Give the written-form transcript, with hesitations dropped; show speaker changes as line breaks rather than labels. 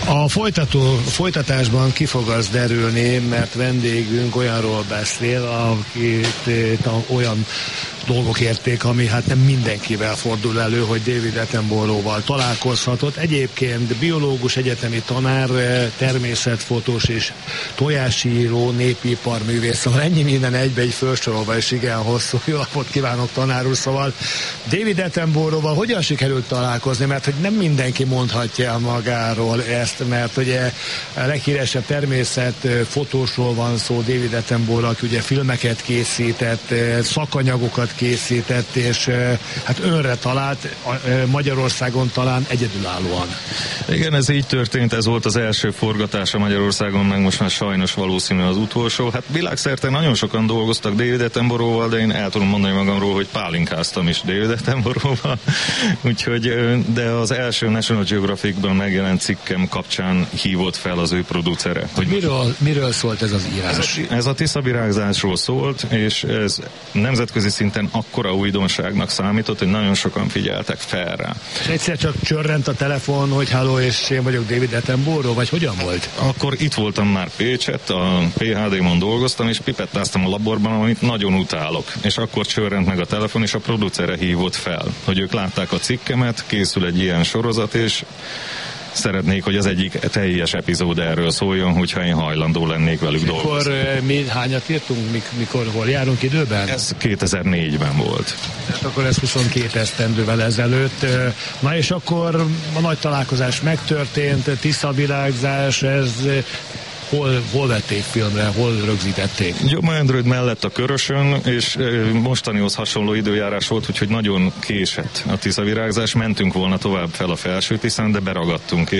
A folytatásban ki fog az derülni, mert vendégünk olyanról beszél, akit olyan dolgok érték, ami hát nem mindenkivel fordul elő, hogy David Attenborough-val találkozhatott. Egyébként biológus, egyetemi tanár, természetfotós és tojásíró, népiparművész, szóval ennyi minden egybe egy felsorolva, és igen hosszú. Jó napot kívánok, tanár úr! Szóval David Attenborough-val hogyan sikerült találkozni, mert hogy nem mindenki mondhatja el magáról ezt, mert ugye a leghíresebb természetfotósról van szó, David Attenborough, aki ugye filmeket készített, szakanyagokat készített, és hát önre talált, Magyarországon talán egyedülállóan.
Igen, ez így történt, ez volt az első forgatása Magyarországon, meg most már sajnos valószínű az utolsó. Hát világszerte nagyon sokan dolgoztak David Attenborough-val, de én el tudom mondani magamról, hogy pálinkáztam is David Attenborough-val. Úgyhogy, de az első National Geographic-ban megjelent cikkem kapcsán hívott fel az ő producere.
Hogy miről szólt ez az írás?
Ez a tiszavirágzásról szólt, és ez nemzetközi szinten akkora újdonságnak számított, hogy nagyon sokan figyeltek fel rá.
És egyszer csak csörrent a telefon, hogy halló, és én vagyok David Attenborough, vagy hogyan volt?
Akkor itt voltam már Pécset, a PHD-mon dolgoztam, és pipettáztam a laborban, amit nagyon utálok. És akkor csörrent meg a telefon, és a producere hívott fel, hogy ők látták a cikkemet, készül egy ilyen sorozat, és szeretnék, hogy az egyik teljes epizód erről szóljon, hogyha én hajlandó lennék velük dolgozni.
Akkor mi hányat írtunk, hol járunk időben?
Ez 2004-ben volt.
Tehát akkor ez 22 esztendővel ezelőtt. Na és akkor a nagy találkozás megtörtént, tiszavirágzás, ez hol vették filmre, hol rögzítették?
Gyoma Endrőd mellett a Körösön, és mostanihoz hasonló időjárás volt, úgyhogy nagyon késett a tiszavirágzás. Mentünk volna tovább fel a Felső Tiszán, de beragadtunk,